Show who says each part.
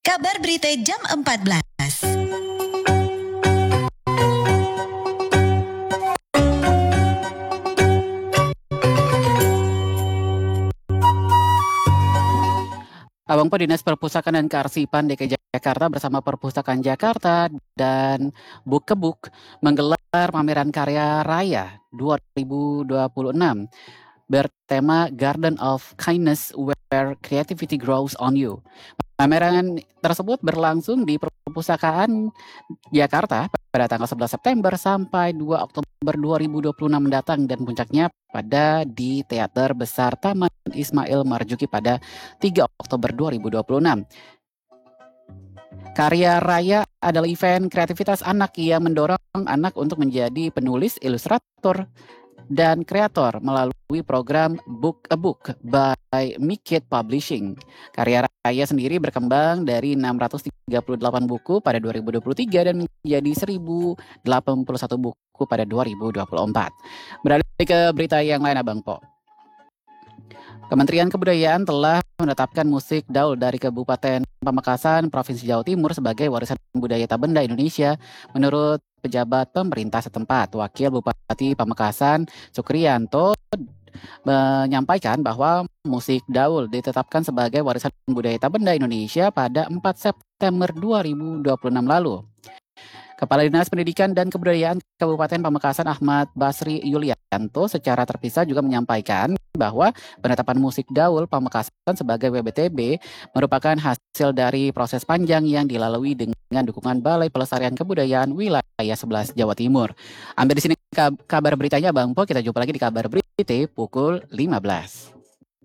Speaker 1: Kabar Berita Jam 14.
Speaker 2: Abang Po, Dinas Perpustakaan dan Kearsipan DKI Jakarta bersama Perpustakaan Jakarta dan Book menggelar pameran karya raya 2026 bertema Garden of Kindness Where Creativity Grows on You. Pameran tersebut berlangsung di Perpustakaan Jakarta pada tanggal 11 September sampai 2 Oktober 2026 mendatang, dan puncaknya di Teater Besar Taman Ismail Marzuki pada 3 Oktober 2026. Karya Raya adalah event kreativitas anak yang mendorong anak untuk menjadi penulis, ilustrator, dan kreator melalui program Book a Book by Mikit Publishing. Karya Raya sendiri berkembang dari 638 buku pada 2023 dan menjadi 1081 buku pada 2024. Beralih ke berita yang lain, Abang Po. Kementerian Kebudayaan telah menetapkan musik Daul dari Kabupaten Pamekasan, Provinsi Jawa Timur sebagai warisan budaya tak benda Indonesia menurut pejabat pemerintah setempat. Wakil Bupati Pamekasan, Sukriyanto, menyampaikan bahwa musik Daul ditetapkan sebagai warisan budaya tak benda Indonesia pada 4 September 2026 lalu. Kepala Dinas Pendidikan dan Kebudayaan Kabupaten Pamekasan Ahmad Basri Yulianto secara terpisah juga menyampaikan bahwa penetapan musik Daul Pamekasan sebagai WBTB merupakan hasil dari proses panjang yang dilalui dengan dukungan Balai Pelestarian Kebudayaan Wilayah 11 Jawa Timur. Ambil di sini kabar beritanya, Bang Po. Kita jumpa lagi di kabar berita pukul 15.